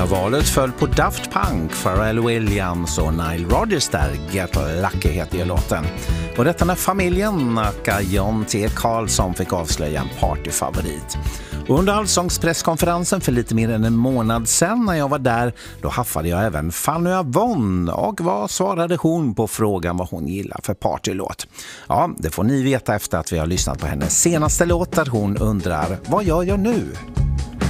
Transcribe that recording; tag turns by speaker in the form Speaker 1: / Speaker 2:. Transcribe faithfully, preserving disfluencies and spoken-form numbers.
Speaker 1: Vinnarvalet föll på Daft Punk, Pharrell Williams och Nile Rodgers där. Get Lucky heter ju låten. Och detta när familjen Nacka John T. Karlsson fick avslöja en partyfavorit. Och under allsångspresskonferensen för lite mer än en månad sedan när jag var där, då haffade jag även Fanny Avon. Och vad svarade hon på frågan vad hon gillar för partylåt? Ja, det får ni veta efter att vi har lyssnat på hennes senaste låt där hon undrar, vad gör jag nu?